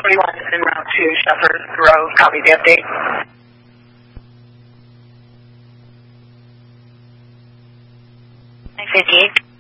41 en route to Shepherd Grove. Copy the update. 58.